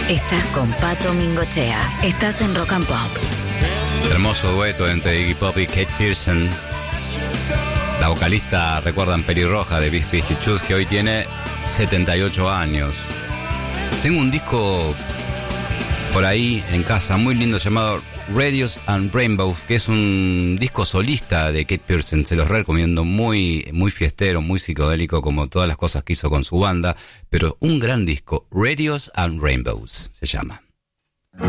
Estás con Pato Mingochea. Estás en Rock and Pop. Hermoso dueto entre Iggy Pop y Kate Pearson. La vocalista, recuerdan, pelirroja de Big 52, que hoy tiene 78 años. Tengo un disco por ahí en casa muy lindo llamado Radios and Rainbows, que es un disco solista de Kate Pearson. Se los recomiendo, muy fiestero, muy psicodélico, como todas las cosas que hizo con su banda, pero un gran disco. Radios and Rainbows se llama.